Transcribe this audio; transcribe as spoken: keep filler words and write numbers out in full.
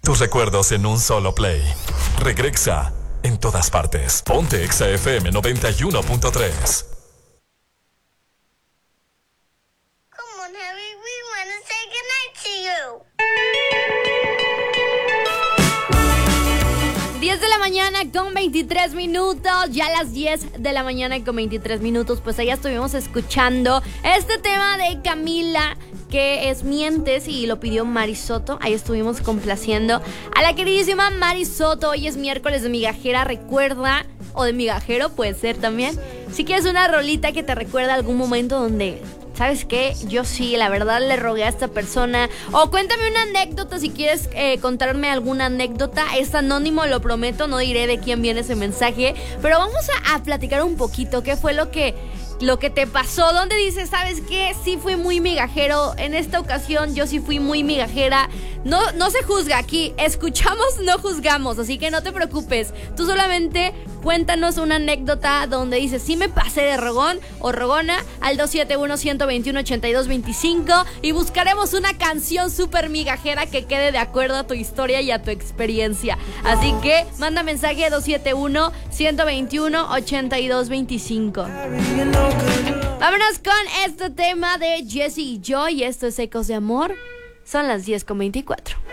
Tus recuerdos en un solo play. Regresa en todas partes. Ponte Exa F M noventa y uno punto tres. Come on, Harry, we want to say goodnight to you. diez de la mañana con veintitrés minutos, ya las diez de la mañana con veintitrés minutos, pues allá estuvimos escuchando este tema de Camila, que es Mientes, y lo pidió Mari Soto. Ahí estuvimos complaciendo a la queridísima Mari Soto. Hoy es miércoles de migajera, recuerda, o de migajero puede ser también. Si quieres una rolita que te recuerda algún momento donde, ¿sabes qué? Yo sí, la verdad le rogué a esta persona. O cuéntame una anécdota si quieres eh, contarme alguna anécdota. Es anónimo, lo prometo, no diré de quién viene ese mensaje. Pero vamos a, a platicar un poquito. ¿Qué fue lo que, lo que te pasó? ¿Dónde dices, sabes qué? Sí fui muy migajero. En esta ocasión yo sí fui muy migajera. No, no se juzga aquí. Escuchamos, no juzgamos. Así que no te preocupes. Tú solamente cuéntanos una anécdota donde dices, sí me pasé de rogón o rogona, al dos siete uno, uno dos uno, ocho dos dos cinco, y buscaremos una canción súper migajera que quede de acuerdo a tu historia y a tu experiencia. Así que manda mensaje dos siete uno, uno dos uno, ocho dos dos cinco. Vámonos con este tema de Jessie y Joy. Esto es Ecos de Amor. Son las diez con veinticuatro.